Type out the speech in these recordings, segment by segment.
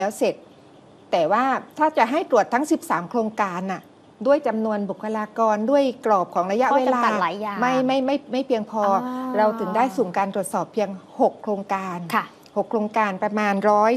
แล้วเสร็จแต่ว่าถ้าจะให้ตรวจทั้ง13โครงการน่ะด้วยจำนวนบุคลากรด้วยกรอบของระยะเวลาไม่เพียงพอเราถึงได้สุ่มการตรวจสอบเพียง6โครงการ6โครงการประมาณ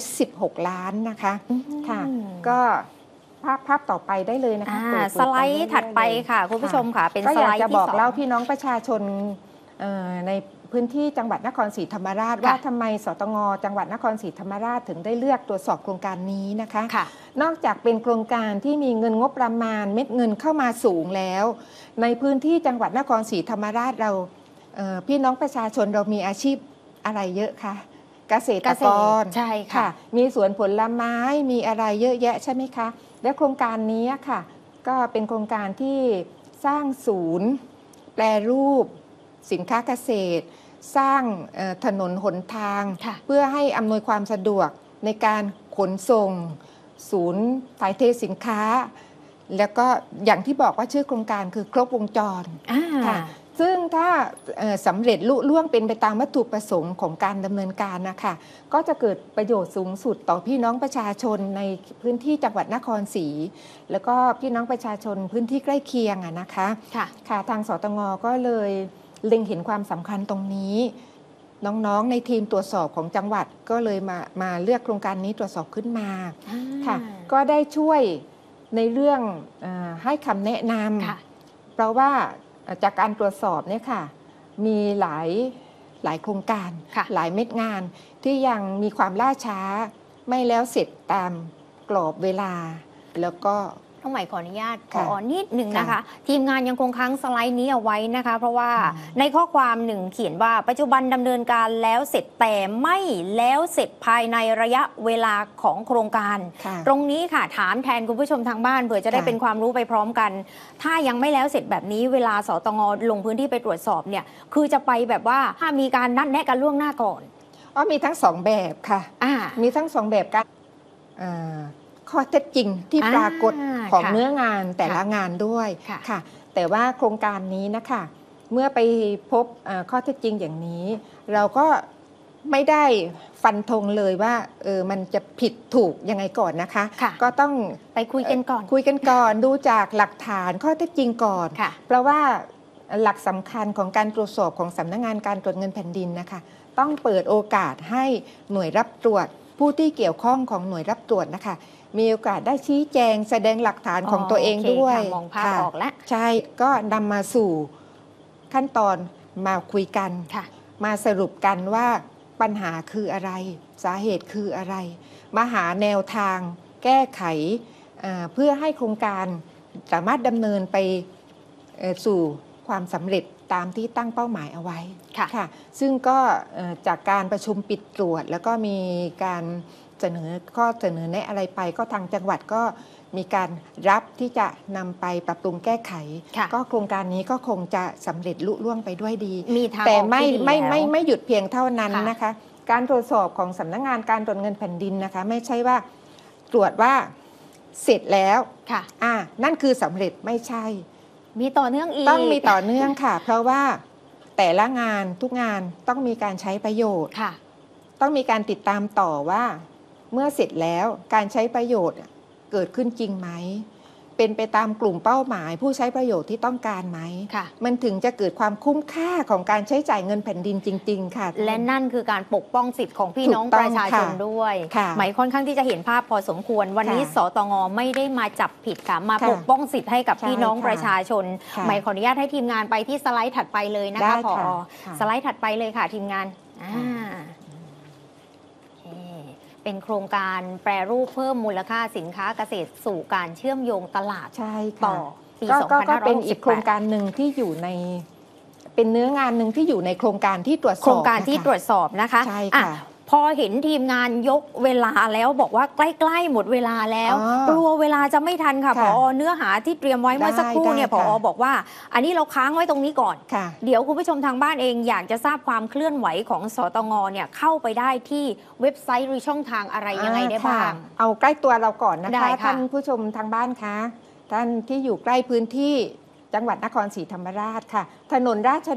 116 ล้านนะคะค่ะก็ภาพต่อไปได้เลยนะคะสไลด์ถัดไปค่ะคุณผู้ชมค่ะเป็นสไลด์ที่ 2 ก็อยากจะบอกเล่าพี่น้องประชาชนในพื้นที่จังหวัดนครศรีธรรมราชว่าทำไมสตง.จังหวัดนครศรีธรรมราชถึงได้เลือกตรวจสอบโครงการนี้นะคะนอกจากเป็นโครงการที่มีเงินงบประมาณเม็ดเงินเข้ามาสูงแล้วในพื้นที่จังหวัดนครศรีธรรมราชเราพี่น้องประชาชนเรามีอาชีพอะไรเยอะคะเกษตรกรใช่ค่ะมีสวนผลไม้มีอะไรเยอะแยะใช่ไหมคะและโครงการนี้ค่ะก็เป็นโครงการที่สร้างศูนย์แปรรูปสินค้าเกษตรสร้างถนนหนทางเพื่อให้อำนวยความสะดวกในการขนส่งศูนย์ถ่ายเทสินค้าแล้วก็อย่างที่บอกว่าชื่อโครงการคือครบวงจรค่ะซึ่งถ้าสำเร็จลุล่วงเป็นไปตามวัตถุประสงค์ของการดำเนินการนะคะก็จะเกิดประโยชน์สูงสุดต่อพี่น้องประชาชนในพื้นที่จังหวัดนครศรีแล้วก็พี่น้องประชาชนพื้นที่ใกล้เคียงนะคะค่ะทางสตง.ก็เลยเล็งเห็นความสำคัญตรงนี้น้องๆในทีมตรวจสอบของจังหวัดก็เลยมาเลือกโครงการนี้ตรวจสอบขึ้นมาค่ะก็ได้ช่วยในเรื่องให้คำแนะนำเพราะว่าจากการตรวจสอบเนี่ยค่ะมีหลายโครงการหลายเม็ดงานที่ยังมีความล่าช้าไม่แล้วเสร็จตามกรอบเวลาแล้วก็ต้องหมายขออนุญาตขอนิดหนึ่งนะคะทีมงานยังคงค้างสไลด์นี้เอาไว้นะคะเพราะว่าในข้อความหนึ่งเขียนว่าปัจจุบันดำเนินการแล้วเสร็จแต่ไม่แล้วเสร็จภายในระยะเวลาของโครงการตรงนี้ค่ะถามแทนคุณผู้ชมทางบ้านเผื่อจะได้เป็นความรู้ไปพร้อมกันถ้ายังไม่แล้วเสร็จแบบนี้เวลาสตง.ลงพื้นที่ไปตรวจสอบเนี่ยคือจะไปแบบว่าถ้ามีการนัดแนะกันล่วงหน้าก่อนมีทั้ง2แบบค่ะมีทั้ง2แบบกันข้อเท็จจริงที่ปรากฏของเนื้องานแต่ละงานด้วยค่ะแต่ว่าโครงการนี้นะคะเมื่อไปพบข้อเท็จจริงอย่างนี้เราก็ไม่ได้ฟันธงเลยว่ามันจะผิดถูกยังไงก่อนนะคะก็ต้องไปคุยกันก่อนดูจากหลักฐานข้อเท็จจริงก่อนเพราะว่าหลักสำคัญของการตรวจสอบของสำนักงานการตรวจเงินแผ่นดินนะคะต้องเปิดโอกาสให้หน่วยรับตรวจผู้ที่เกี่ยวข้องของหน่วยรับตรวจนะคะมีโอกาสได้ชี้แจงแสดงหลักฐานของตัวเองด้วยมองภาพออกแล้วใช่ก็นำมาสู่ขั้นตอนมาคุยกันมาสรุปกันว่าปัญหาคืออะไรสาเหตุคืออะไรมาหาแนวทางแก้ไขเพื่อให้โครงการสามารถดำเนินไปสู่ความสำเร็จตามที่ตั้งเป้าหมายเอาไว้ค่ะซึ่งก็จากการประชุมปิดตรวจแล้วก็มีการเสนอข้อเสนอแนะอะไรไปก็ทางจังหวัดก็มีการรับที่จะนำไปปรับปรุงแก้ไขก็โครงการนี้ก็คงจะสำเร็จลุล่วงไปด้วยดีแต่ไม่หยุดเพียงเท่านั้นนะคะการตรวจสอบของสำนักงานการตรวจเงินแผ่นดินนะคะไม่ใช่ว่าตรวจว่าเสร็จแล้วนั่นคือสำเร็จไม่ใช่มีต่อเนื่องอีกต้องมีต่อเนื่องค่ะเพราะว่าแต่ละงานทุกงานต้องมีการใช้ประโยชน์ต้องมีการติดตามต่อว่าเมื่อเสร็จแล้วการใช้ประโยชน์เกิดขึ้นจริงไหมเป็นไปตามกลุ่มเป้าหมายผู้ใช้ประโยชน์ที่ต้องการไหมมันถึงจะเกิดความคุ้มค่าของการใช้จ่ายเงินแผ่นดินจริงๆค่ะและนั่นคือการปกป้องสิทธิ์ของพี่น้องประชาชนด้วยหมายค่อนข้างที่จะเห็นภาพพอสมควรวันนี้สตง.ไม่ได้มาจับผิดค่ะมาปกป้องสิทธิ์ให้กับพี่น้องประชาชนหมายขออนุญาตให้ทีมงานไปที่สไลด์ถัดไปเลยนะคะผอ.สไลด์ถัดไปเลยค่ะทีมงานเป็นโครงการแปรรูปเพิ่มมูลค่าสินค้าเกษตรสู่การเชื่อมโยงตลาดต่อปี2568 ก็เป็นอีกโครงการหนึ่งที่อยู่ในเป็นเนื้องานหนึ่งที่อยู่ในโครงการที่ตรวจสอบโครงการที่ตรวจสอบนะคะใช่ค่ะพอเห็นทีมงานยกเวลาแล้วบอกว่าใกล้ๆหมดเวลาแล้วกลัวเวลาจะไม่ทันค่ะผอ.เนื้อหาที่เตรียมไว้เมื่อสักครู่เนี่ยผอ.บอกว่าอันนี้เราค้างไว้ตรงนี้ก่อนเดี๋ยวคุณผู้ชมทางบ้านเองอยากจะทราบความเคลื่อนไหวของสตง.เนี่ยเข้าไปได้ที่เว็บไซต์หรือช่องทางอะไรยังไงได้บ้างเอาใกล้ตัวเราก่อนนะคะท่านผู้ชมทางบ้านคะท่านที่อยู่ใกล้พื้นที่จังหวัดนครศรีธรรมราชค่ะถนนราช